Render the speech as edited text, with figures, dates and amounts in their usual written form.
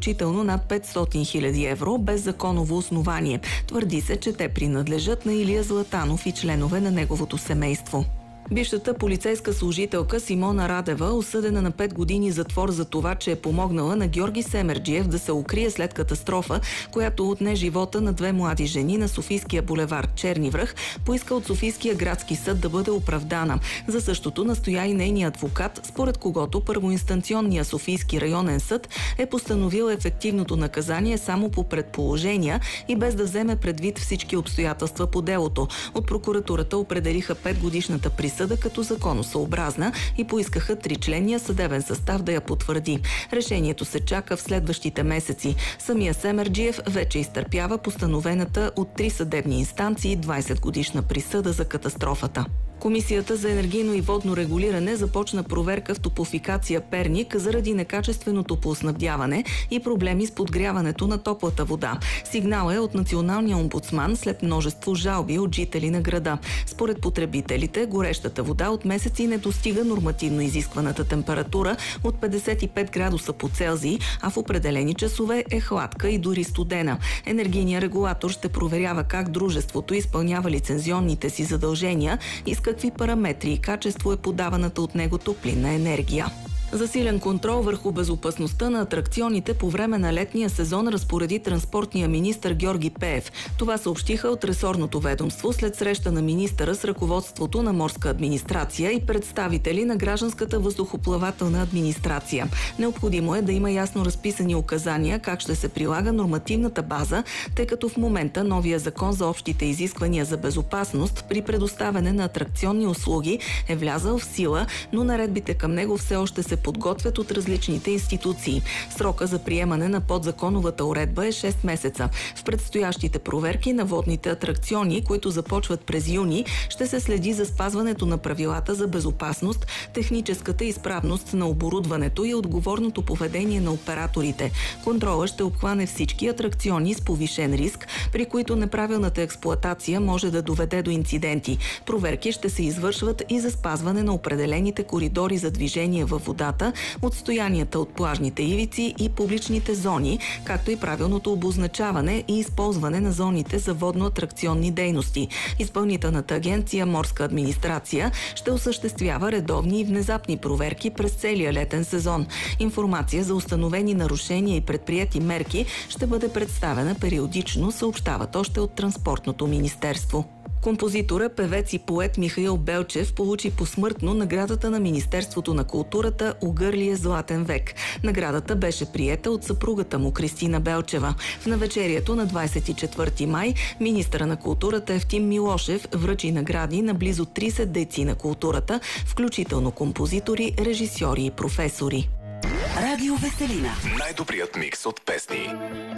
включително над 500 000 евро, без законово основание. Твърди се, че те принадлежат на Илия Златанов и членове на неговото семейство. Бившата полицейска служителка Симона Радева, осъдена на 5 години затвор за това, че е помогнала на Георги Семерджиев да се укрие след катастрофа, която отне живота на 2 млади жени на Софийския булевард Черни връх, поиска от Софийския градски съд да бъде оправдана. За същото настоя и нейният адвокат, според когото първоинстанционния Софийски районен съд е постановил ефективното наказание само по предположения и без да вземе предвид всички обстоятелства по делото. От прокуратурата определиха 5-годишната присъда като законосъобразна и поискаха 3-членния съдебен състав да я потвърди. Решението се чака в следващите месеци. Самия Семерджиев вече изтърпява постановената от 3 съдебни инстанции 20-годишна присъда за катастрофата. Комисията за енергийно и водно регулиране започна проверка в Топлофикация Перник заради некачественото поснабдяване и проблеми с подгряването на топлата вода. Сигнал е от националния омбудсман след множество жалби от жители на града. Според потребителите, горещата вода от месеци не достига нормативно изискваната температура от 55 градуса по Целзий, а в определени часове е хладка и дори студена. Енергийният регулатор ще проверява как дружеството изпълнява лицензионните си задължения и с какви параметри и качество е подаваната от него топлинна енергия. Засилен контрол върху безопасността на атракционите по време на летния сезон разпореди транспортния министър Георги Пеев. Това съобщиха от ресорното ведомство след среща на министъра с ръководството на морска администрация и представители на гражданската въздухоплавателна администрация. Необходимо е да има ясно разписани указания как ще се прилага нормативната база, тъй като в момента новия закон за общите изисквания за безопасност при предоставяне на атракционни услуги е влязъл в сила, но наредбите към него все още се подготвят от различните институции. Срока за приемане на подзаконовата уредба е 6 месеца. В предстоящите проверки на водните атракциони, които започват през юни, ще се следи за спазването на правилата за безопасност, техническата изправност на оборудването и отговорното поведение на операторите. Контрола ще обхване всички атракциони с повишен риск, при които неправилната експлоатация може да доведе до инциденти. Проверки ще се извършват и за спазване на определените коридори за движение във водата, отстоянията от плажните ивици и публичните зони, както и правилното обозначаване и използване на зоните за водно-атракционни дейности. Изпълнителната агенция Морска администрация ще осъществява редовни и внезапни проверки през целия летен сезон. Информация за установени нарушения и предприети мерки ще бъде представена периодично, съобщават още от Транспортното министерство. Композитора, певец и поет Михаил Белчев получи посмъртно наградата на Министерството на културата "Угърлие златен век". Наградата беше приета от съпругата му Кристина Белчева. В навечерието на 24 май министъра на културата Евтим Милошев връчи награди на близо 30 дейци на културата, включително композитори, режисьори и професори. Радио Веселина. Най-добрият микс от песни.